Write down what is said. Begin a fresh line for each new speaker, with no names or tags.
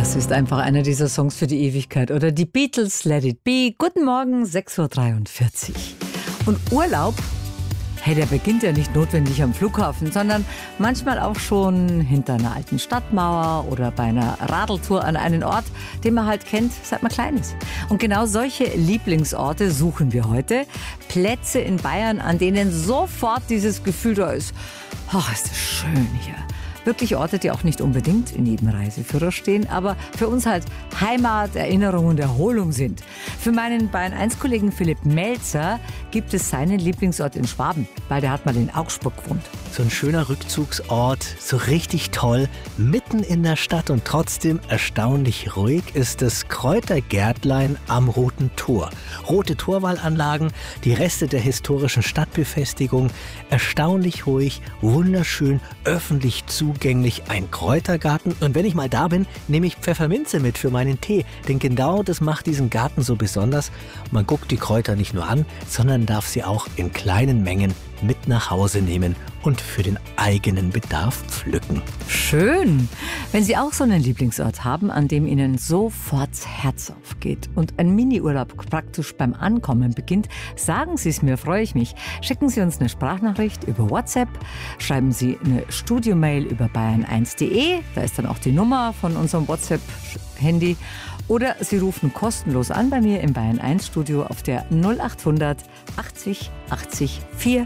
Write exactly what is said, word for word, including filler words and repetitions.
Das ist einfach einer dieser Songs für die Ewigkeit. Oder die Beatles, Let It Be. Guten Morgen, sechs Uhr dreiundvierzig. Und Urlaub, hey, der beginnt ja nicht notwendig am Flughafen, sondern manchmal auch schon hinter einer alten Stadtmauer oder bei einer Radeltour an einen Ort, den man halt kennt, seit man klein ist. Und genau solche Lieblingsorte suchen wir heute. Plätze in Bayern, an denen sofort dieses Gefühl da ist, ach, ist das schön hier. Wirklich Orte, die auch nicht unbedingt in jedem Reiseführer stehen, aber für uns halt Heimat, Erinnerung und Erholung sind. Für meinen Bayern eins Kollegen Philipp Melzer gibt es seinen Lieblingsort in Schwaben, weil der hat mal in Augsburg gewohnt.
So ein schöner Rückzugsort, so richtig toll, mitten in der Stadt und trotzdem erstaunlich ruhig ist das Kräutergärtlein am Roten Tor. Rote Torwallanlagen, die Reste der historischen Stadtbefestigung, erstaunlich ruhig, wunderschön, öffentlich zugänglich, ein Kräutergarten. Und wenn ich mal da bin, nehme ich Pfefferminze mit für meinen Tee, denn genau das macht diesen Garten so besonders. Man guckt die Kräuter nicht nur an, sondern darf sie auch in kleinen Mengen mit nach Hause nehmen und für den eigenen Bedarf pflücken.
Schön! Wenn Sie auch so einen Lieblingsort haben, an dem Ihnen sofort das Herz aufgeht und ein Mini-Urlaub praktisch beim Ankommen beginnt, sagen Sie es mir, freue ich mich. Schicken Sie uns eine Sprachnachricht über WhatsApp, schreiben Sie eine Studiomail über bayern eins punkt de, da ist dann auch die Nummer von unserem WhatsApp-Handy, oder Sie rufen kostenlos an bei mir im Bayern eins Studio auf der null acht hundert achtzig achtzig vierhundert.